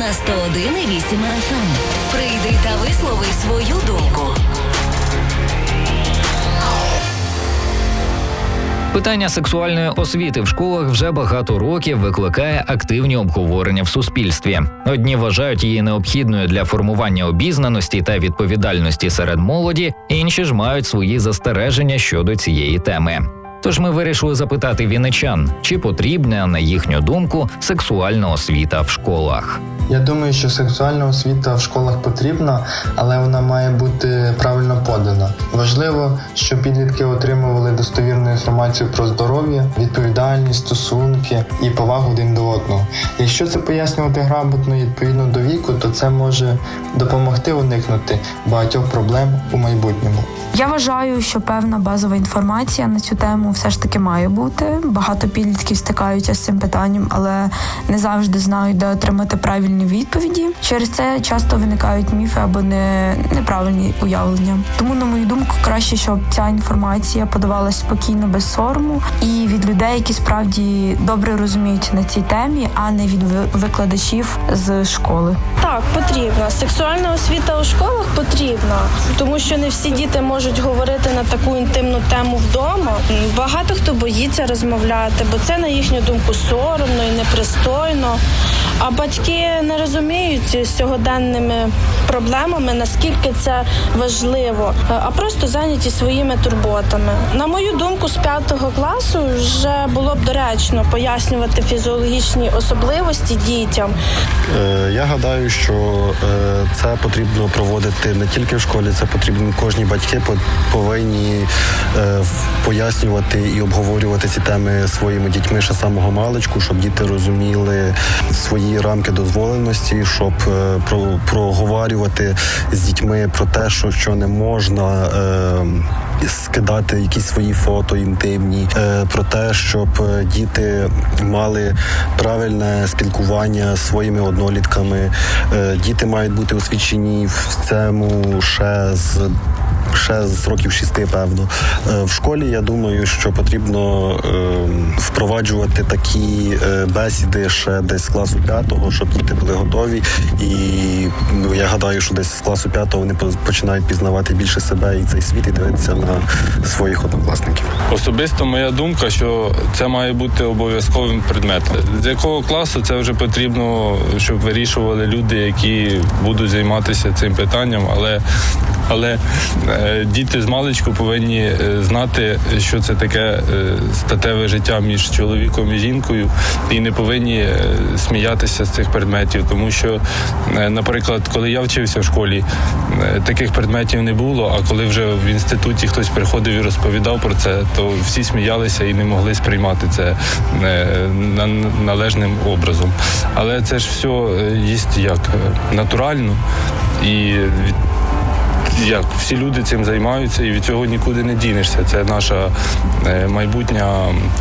на 101,8 FM. Прийди та вислови свою думку. Питання сексуальної освіти в школах вже багато років викликає активні обговорення в суспільстві. Одні вважають її необхідною для формування обізнаності та відповідальності серед молоді, інші ж мають свої застереження щодо цієї теми. Тож ми вирішили запитати вінничан, чи потрібна, на їхню думку, сексуальна освіта в школах. Я думаю, що сексуальна освіта в школах потрібна, але вона має бути правильно подана. Важливо, щоб підлітки отримували достовірну інформацію про здоров'я, відповідальність, стосунки і повагу один до одного. Якщо це пояснювати грамотно і відповідно до віку, то це може допомогти уникнути багатьох проблем у майбутньому. Я вважаю, що певна базова інформація на цю тему все ж таки має бути. Багато підлітків стикаються з цим питанням, але не завжди знають, де отримати правильні відповіді. Через це часто виникають міфи або неправильні уявлення. Тому, на мою думку, краще, щоб ця інформація подавалась спокійно, без сорому і від людей, які справді добре розуміють на цій темі, а не від викладачів з школи. Так, потрібна. Сексуальна освіта у школах потрібна, тому що не всі діти можуть говорити на таку інтимну тему вдома. Багато хто боїться розмовляти, бо це, на їхню думку, соромно і непристойно. А батьки не розуміють з сьогоденними проблемами, наскільки це важливо, а просто зайняті своїми турботами. На мою думку, з 5 класу вже було б доречно пояснювати фізіологічні особливості дітям. Я гадаю, що це потрібно проводити не тільки в школі, це потрібно, кожні батьки повинні пояснювати і обговорювати ці теми своїми дітьми ще з самого маличку, щоб діти розуміли свої рамки дозволеності, щоб проговорювати з дітьми про те, що не можна скидати якісь свої фото інтимні, про те, щоб діти мали правильне спілкування з своїми однолітками. Діти мають бути освічені в цьому ще з років 6, певно. В школі, я думаю, що потрібно впроваджувати такі бесіди ще десь з класу 5-го, щоб діти були готові. І я гадаю, що десь з класу 5-го вони починають пізнавати більше себе і цей світ, і дивитися на своїх однокласників. Особисто моя думка, що це має бути обов'язковим предметом. З якого класу це вже потрібно, щоб вирішували люди, які будуть займатися цим питанням, але діти з маличку повинні знати, що це таке статеве життя між чоловіком і жінкою, і не повинні сміятися з цих предметів, тому що, наприклад, коли я вчився в школі, таких предметів не було, а коли вже в інституті хтось приходив і розповідав про це, то всі сміялися і не могли сприймати це належним образом. Але це ж все є як натурально, і як всі люди цим займаються, і від цього нікуди не дінешся. Це наша майбутня